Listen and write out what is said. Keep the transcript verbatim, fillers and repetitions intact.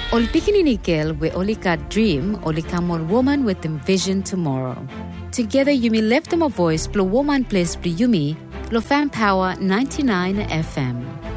Ol pikininikil we olika dream olika more woman with envision tomorrow. Together you may lift them a voice, blow woman place, yumi, lo fan power ninety-nine F M.